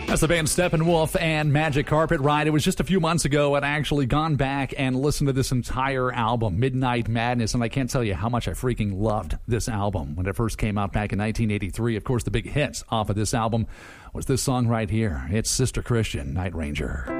That's the band Steppenwolf and Magic Carpet Ride. It was just a few months ago I'd actually gone back and listened to this entire album, Midnight Madness, and I can't tell you how much I freaking loved this album when it first came out back in 1983. Of course, the big hits off of this album was this song right here. It's Sister Christian, Night Ranger.